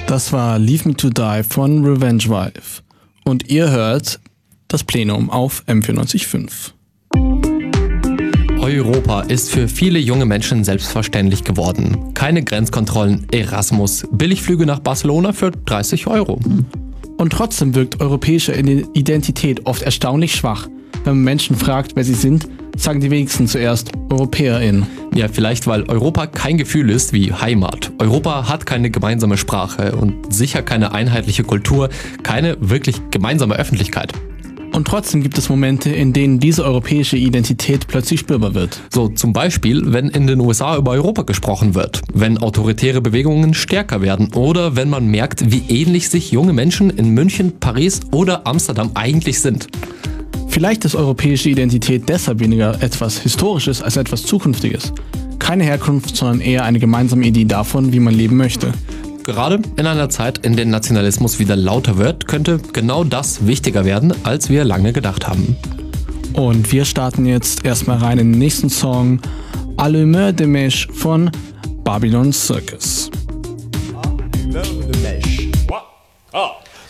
Das war Leave Me to Die von Revenge Wife. Und ihr hört das Plenum auf M94.5. Europa ist für viele junge Menschen selbstverständlich geworden. Keine Grenzkontrollen, Erasmus, Billigflüge nach Barcelona für 30 €. Und trotzdem wirkt europäische Identität oft erstaunlich schwach. Wenn man Menschen fragt, wer sie sind, sagen die wenigsten zuerst EuropäerInnen. Ja, vielleicht weil Europa kein Gefühl ist wie Heimat. Europa hat keine gemeinsame Sprache und sicher keine einheitliche Kultur, keine wirklich gemeinsame Öffentlichkeit. Und trotzdem gibt es Momente, in denen diese europäische Identität plötzlich spürbar wird. So zum Beispiel, wenn in den USA über Europa gesprochen wird, wenn autoritäre Bewegungen stärker werden oder wenn man merkt, wie ähnlich sich junge Menschen in München, Paris oder Amsterdam eigentlich sind. Vielleicht ist europäische Identität deshalb weniger etwas Historisches als etwas Zukünftiges. Keine Herkunft, sondern eher eine gemeinsame Idee davon, wie man leben möchte. Gerade in einer Zeit, in der Nationalismus wieder lauter wird, könnte genau das wichtiger werden, als wir lange gedacht haben. Und wir starten jetzt erstmal rein in den nächsten Song Allumeur de Mèche von Babylon Circus. Allumeur de Mèche. 3, 4.